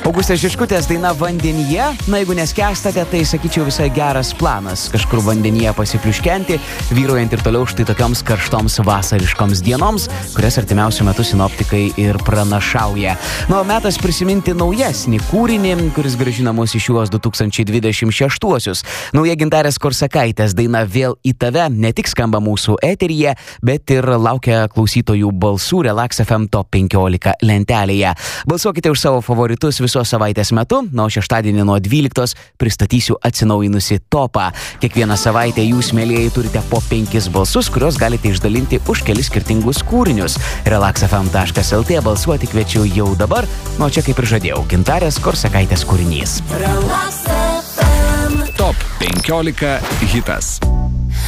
Augustės Žičkutės daina Vandenyje. Na, jeigu neskęstate, tai sakyčiau visai geras planas kažkur vandenyje pasipliuškenti, vyraujant ir toliau štai tokioms karštoms vasariškoms dienoms, kurias artimiausių metų sinoptikai ir pranašauja. Na, o metas prisiminti naujesnį kūrinį, kuris grąžina mus į šiuos 2026-uosius. Nauja Gintarės Korsakaitės daina Vėl į tave ne tik skamba mūsų eteryje, bet ir laukia klausytojų balsų Relax FM Top 15 lentelėje. Balsuokite už savo favoritus visos savaitės metu, na, o šeštadienį nuo 12 pristatysiu atsinaujinusi topą. Kiekvieną savaitę jūs, mielieji, turite po 5 balsus, kuriuos galite išdalinti už kelis skirtingus kūrinius. relaxfm.lt balsuoti kviečiu jau dabar, nu, čia kaip ir žadėjau, Gintarės Korsakaitės kūrinys. Top 15 hitas.